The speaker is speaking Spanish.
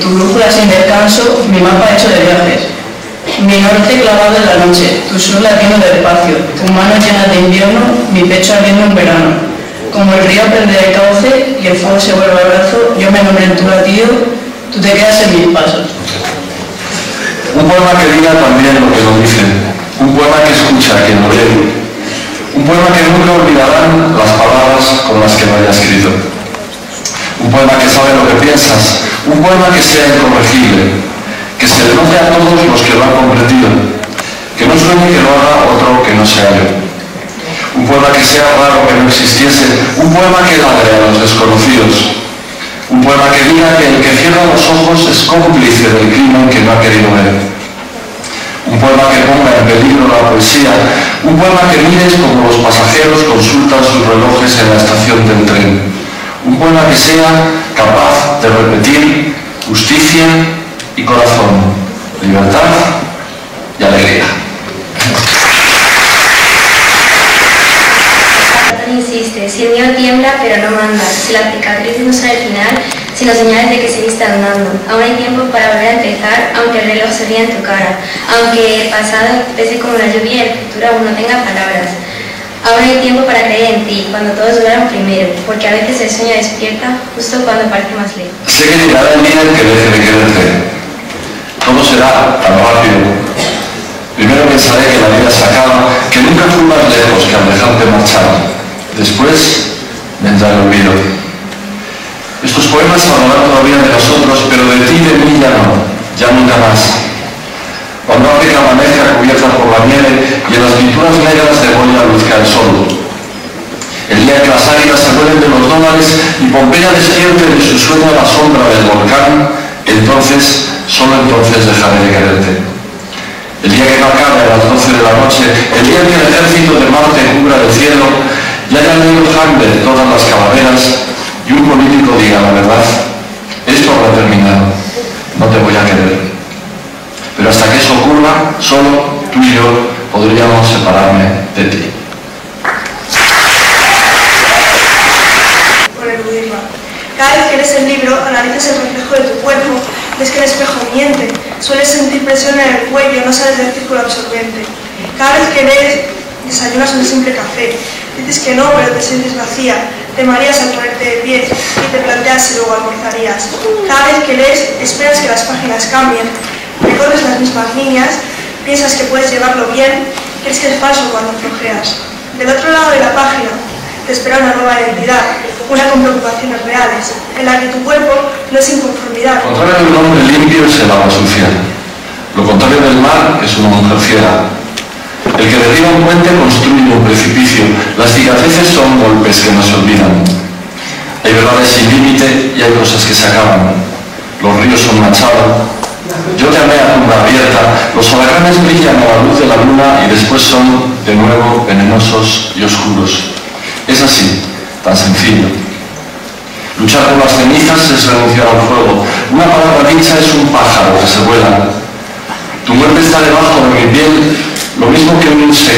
tu brújula sin descanso, mi mapa hecho de viajes. Mi norte clavado en la noche, tu sur latiendo despacio, tus manos llenas de invierno, mi pecho ardiendo en verano. Como el río prende el cauce y el fuego se vuelve al brazo, yo me nombré en tu latido, tú te quedas en mis pasos. Un poema que diga también lo que lo dice, un poema que escucha a quien lo lee, un poema que nunca olvidarán las palabras con las que lo haya escrito, un poema que sabe lo que piensas, un poema que sea incorregible, que se le note a todos los que lo han comprendido, que no sueñe que lo haga otro que no sea yo. Un poema que sea raro que no existiese, un poema que ladre a los desconocidos, un poema que diga que el que cierra los ojos es cómplice del crimen que no ha querido ver. Un poema que ponga en peligro la poesía, un poema que mires como los pasajeros consultan sus relojes en la estación del tren. Un poema que sea capaz de repetir justicia y corazón, libertad y alegría. Insiste, si el miedo tiembla pero no manda, si la cicatriz no sale al final, sino señales de que seguiste andando. Aún hay tiempo para volver a empezar, aunque el reloj se ría en tu cara, aunque el pasado pese como la lluvia y el futuro aún no tenga palabras. Aún hay tiempo para creer en ti, cuando todos dudaron primero, porque a veces el sueño despierta justo cuando parece más lejos. Sé que llegará el día en que deje de quererte. Todo será tan rápido. Primero pensaré que la vida se acaba, que nunca fui más lejos que al dejarte marchar. Después vendrá el olvido. Estos poemas hablarán todavía de nosotros, pero de ti y de mí ya no, ya nunca más. Cuando África amanezca cubierta por la nieve y en las pinturas negras de Goya luzca el sol. El día que las águilas se acuerden de los dólares y Pompeya despierte de su sueño a la sombra del volcán, entonces, solo entonces dejaré de quererte. El día que no acabe a las 12 de la noche, el día que el ejército de Marte cubra el cielo, y haya leído Hamlet todas las calaveras, y un político diga la verdad, esto habrá terminado, no te voy a querer. Pero hasta que eso ocurra, solo tú y yo podríamos separarme de ti. Por el budismo. Cada vez que lees el libro, analizas el reflejo de tu cuerpo, ves que el espejo miente, sueles sentir presión en el cuello, no sales del círculo absorbente. Cada vez que lees, desayunas un simple café, dices que no, pero te sientes vacía, te mareas al ponerte de pie y te planteas si luego almorzarías. Cada vez que lees, esperas que las páginas cambien, recorres las mismas líneas, piensas que puedes llevarlo bien, crees que es falso cuando flojeas. Del otro lado de la página te espera una nueva identidad, una con preocupaciones reales, en la que tu cuerpo no es inconformidad. Lo contrario de un hombre limpio es el agua sucia. Lo contrario del mar es una mujer ciega. El que derriba un puente construye un precipicio. Las cicatrices son golpes que no se olvidan. Hay verdades sin límite y hay cosas que se acaban. Los ríos son manchados. Yo te amé a tumba abierta. Los alacranes brillan a la luz de la luna y después son de nuevo venenosos y oscuros. Es así, tan sencillo. Luchar por las cenizas es renunciar al fuego. Una palabra dicha es un pájaro que se vuela. Tu muerte está debajo de mi piel, lo mismo que un secreto.